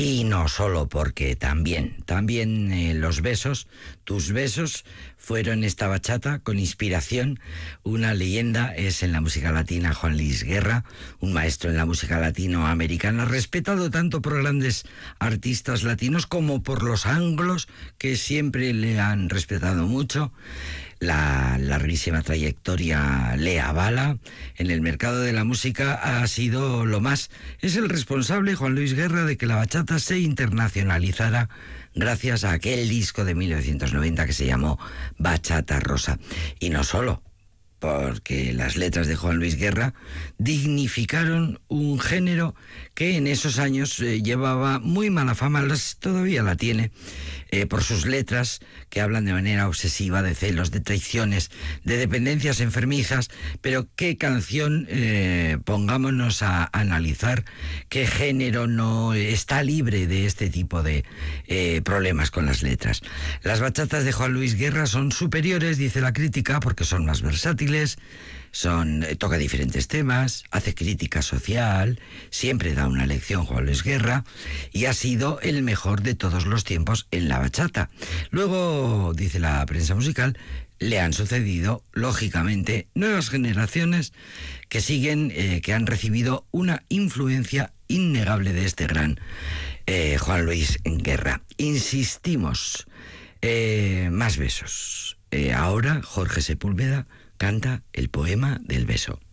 Y no solo porque también los besos, tus besos, fueron esta bachata con inspiración. Una leyenda es en la música latina Juan Luis Guerra, un maestro en la música latinoamericana, respetado tanto por grandes artistas latinos como por los anglos, que siempre le han respetado mucho. La larguísima trayectoria le avala. En el mercado de la música ha sido lo más. Es el responsable, Juan Luis Guerra, de que la bachata se internacionalizara gracias a aquel disco de 1990 que se llamó Bachata Rosa. Y no solo, porque las letras de Juan Luis Guerra dignificaron un género que en esos años llevaba muy mala fama, todavía la tiene, por sus letras que hablan de manera obsesiva de celos, de traiciones, de dependencias enfermizas. Pero qué canción, pongámonos a analizar qué género no está libre de este tipo de problemas con las letras. Las bachatas de Juan Luis Guerra son superiores, dice la crítica, porque son más versátiles, toca diferentes temas, hace crítica social, siempre da una lección Juan Luis Guerra, y ha sido el mejor de todos los tiempos en la bachata. Luego, dice la prensa musical, le han sucedido, lógicamente, nuevas generaciones que siguen, que han recibido una influencia innegable de este gran Juan Luis Guerra. Insistimos, más besos. Ahora Jorge Sepúlveda canta el poema del beso.